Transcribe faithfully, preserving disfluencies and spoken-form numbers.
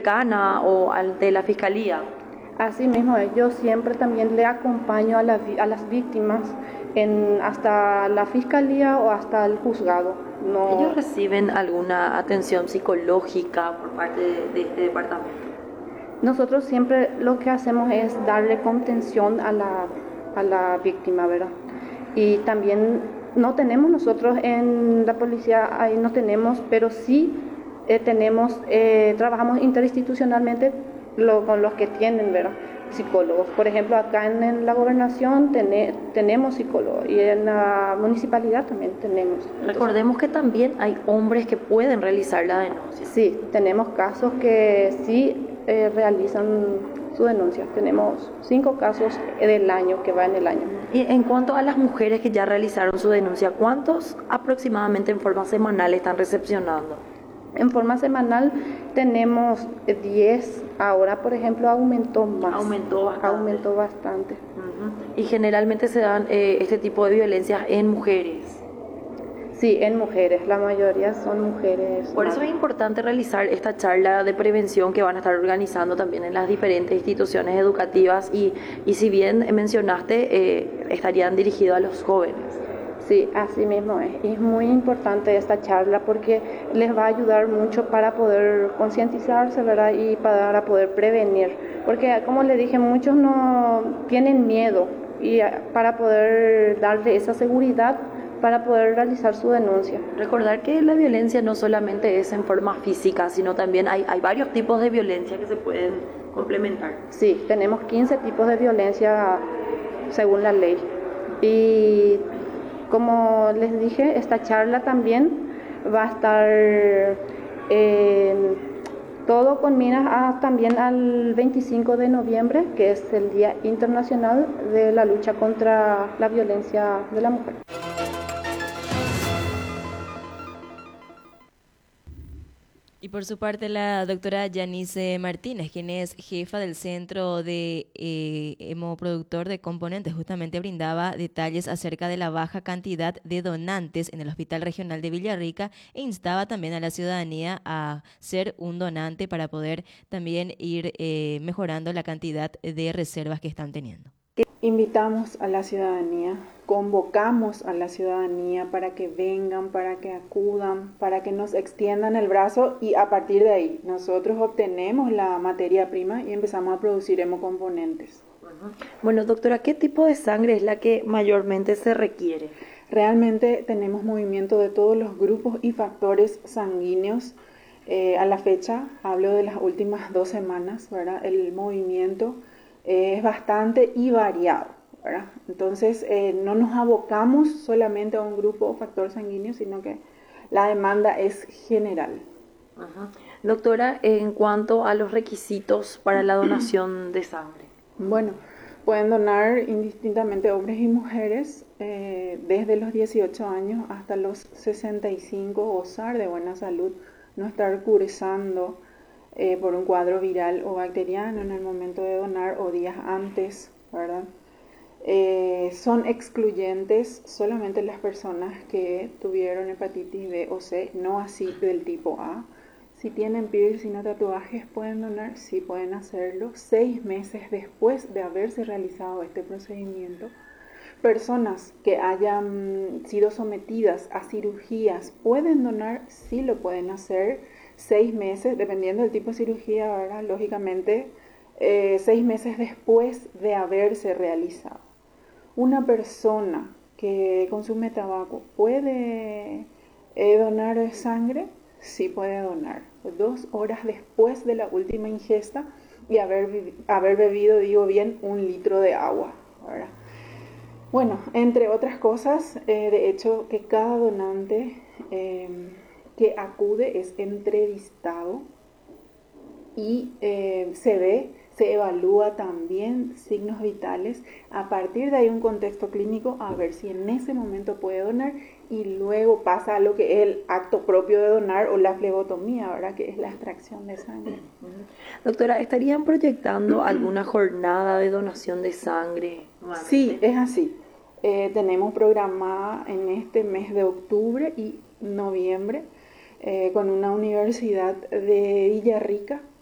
cercana o ante la fiscalía. Así mismo, yo siempre también le acompaño a, la, a las víctimas en, hasta la fiscalía o hasta el juzgado. No, ¿Ellos reciben alguna atención psicológica por parte de, de este departamento? nosotros siempre lo que hacemos es darle contención a la, a la víctima, ¿verdad? Y también no tenemos nosotros en la policía, ahí no tenemos, pero sí eh, tenemos, eh, trabajamos interinstitucionalmente lo, con los que tienen, ¿verdad? Psicólogos. Por ejemplo, acá en, en la gobernación tene, tenemos psicólogos y en la municipalidad también tenemos. Entonces, recordemos que también hay hombres que pueden realizar la denuncia. Sí, tenemos casos que sí eh, realizan su denuncia. Tenemos cinco casos del año que va en el año. Y en cuanto a las mujeres que ya realizaron su denuncia, ¿cuántos aproximadamente en forma semanal están recepcionando? En forma semanal tenemos diez, ahora por ejemplo aumentó más. Aumentó bastante. Aumentó bastante. Uh-huh. Y generalmente se dan eh, este tipo de violencias en mujeres. Sí, en mujeres, la mayoría son mujeres. Por eso es importante realizar esta charla de prevención que van a estar organizando también en las diferentes instituciones educativas y, y si bien mencionaste, eh, estarían dirigidos a los jóvenes. Sí, así mismo es. Y es muy importante esta charla porque les va a ayudar mucho para poder concientizarse, ¿verdad? Y para poder prevenir. Porque, como le dije, muchos no tienen miedo y para poder darle esa seguridad para poder realizar su denuncia. Recordar que la violencia no solamente es en forma física, sino también hay, hay varios tipos de violencia que se pueden complementar. Sí, tenemos quince tipos de violencia según la ley. Y como les dije, esta charla también va a estar eh, todo con miras a, también al veinticinco de noviembre, que es el Día Internacional de la Lucha contra la Violencia de la Mujer. Y por su parte, la doctora Yanice Martínez, quien es jefa del Centro de eh, Hemoproductor de Componentes, justamente brindaba detalles acerca de la baja cantidad de donantes en el Hospital Regional de Villarrica e instaba también a la ciudadanía a ser un donante para poder también ir eh, mejorando la cantidad de reservas que están teniendo. Invitamos a la ciudadanía, convocamos a la ciudadanía para que vengan, para que acudan, para que nos extiendan el brazo y a partir de ahí nosotros obtenemos la materia prima y empezamos a producir hemocomponentes. Bueno, doctora, ¿qué tipo de sangre es la que mayormente se requiere? Realmente tenemos movimiento de todos los grupos y factores sanguíneos. Eh, a la fecha, hablo de las últimas dos semanas, ¿verdad? El movimiento es bastante y variado, ¿verdad? Entonces eh, no nos abocamos solamente a un grupo o factor sanguíneo, sino que la demanda es general. Ajá. Doctora, en cuanto a los requisitos para la donación de sangre. Bueno, pueden donar indistintamente hombres y mujeres eh, desde los dieciocho años hasta los sesenta y cinco, gozar de buena salud, no estar cursando Eh, por un cuadro viral o bacteriano en el momento de donar o días antes, ¿verdad? Eh, son excluyentes solamente las personas que tuvieron hepatitis B o C, no así del tipo A. Si tienen piercing o tatuajes pueden donar, sí pueden hacerlo seis meses después de haberse realizado este procedimiento. Personas que hayan sido sometidas a cirugías pueden donar, sí lo pueden hacer. Seis meses, dependiendo del tipo de cirugía, ¿verdad? Lógicamente, eh, seis meses después de haberse realizado. Una persona que consume tabaco puede eh, donar sangre, sí puede donar. Dos horas después de la última ingesta y haber, haber bebido, digo bien, un litro de agua, ¿verdad? Bueno, entre otras cosas, eh, de hecho, que cada donante Eh, que acude es entrevistado y eh, se ve, se evalúa también signos vitales, a partir de ahí un contexto clínico, a ver si en ese momento puede donar y luego pasa a lo que es el acto propio de donar o la flebotomía, ¿verdad? Que es la extracción de sangre. Doctora, ¿estarían proyectando alguna jornada de donación de sangre? Sí, es así. Eh, tenemos programada en este mes de octubre y noviembre Eh, con una universidad de Villarrica